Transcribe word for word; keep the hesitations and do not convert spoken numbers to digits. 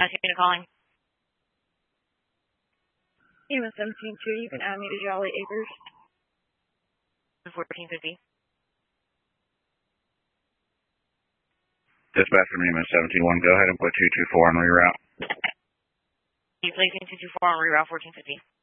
Asking you to calling. E M S seventeen two, you can add me to Jolly Acres. fourteen fifty. Dispatch from E M S seventeen one, go ahead and put two two four on reroute. You placing two two four on reroute fourteen fifty.